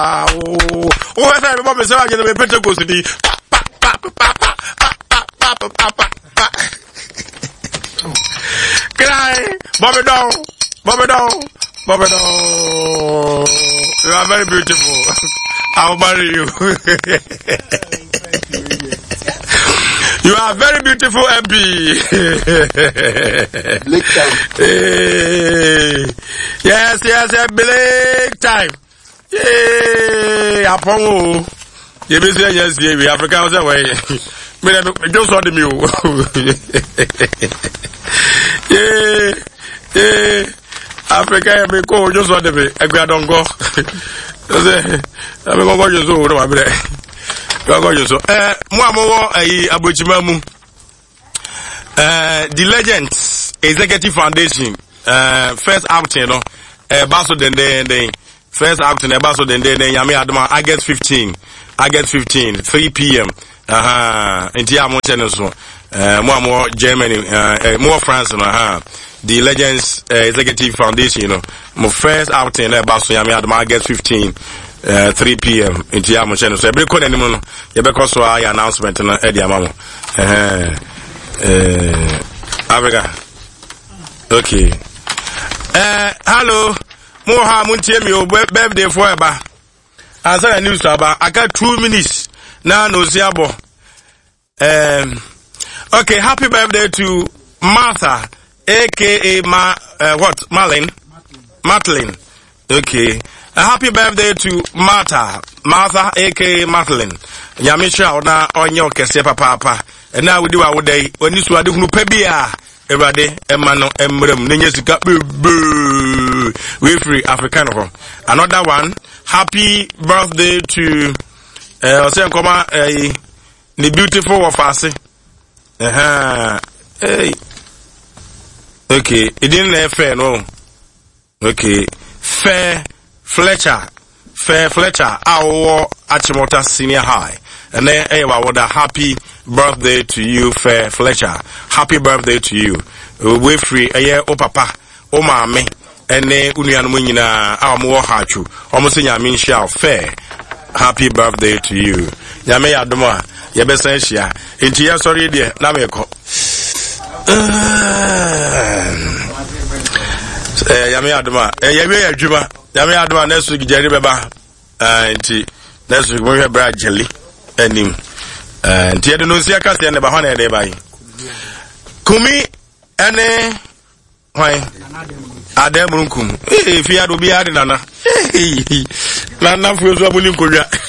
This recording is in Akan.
Oh, I said, Mom, so I get a Pentecost. Cry, Bobby down. You are very beautiful. I'll marry you. You are very beautiful, MP. Yes, Blake time. Yay, Apollo. You be saying yes, we Africa was away. Just saw the mule. Yeah. Africa, me go just saw the me. I don't go. I'm going to go just over my bread. The Legends Executive Foundation first outing Basso first outing Basso Yami Adama August 15 3 p.m. In Tiamo channels more Germany more France the Legends Executive Foundation more first outing Basso Yami Adama August 15 3 p.m. in Tiamo channel. So every code anymore, you better so I announcement and Eddie Amamo. Africa. Okay. Hello. Moha Muntiemi, birthday forever. I saw a news about I got 2 minutes. Now no Ziabo. Okay, happy birthday to Martha, aka Madeline. Okay. A happy birthday to Martha, aka Madeline. Yamisha ona onyo kese papa. And now we do our day when you swadu no pebia. Everade emano emrem nenye sika we free African. Another one, happy birthday to the beautiful of us. Hey. Okay, it didn't fair no. Okay. Fair Fletcher, our Achimota Senior High. And then, I would a happy birthday to you, Fair Fletcher. Happy birthday to you. We free a year, papa, mame, and then Union Winina, our more hachu, almost in Yamin Shao, Fair. Happy birthday to you. Yame Adoma, Yabesensia, into your sorry, dear, Nameko. Yame Adoma, Yame Juma. Yami adwa next week Jerry Beba nti next week we have Brad Jelly enim nti edo no sia ka se ne ba hona e bai kumi ene hwan ademrunkum fi ado bi ade nana nana fu so abuni nkodwa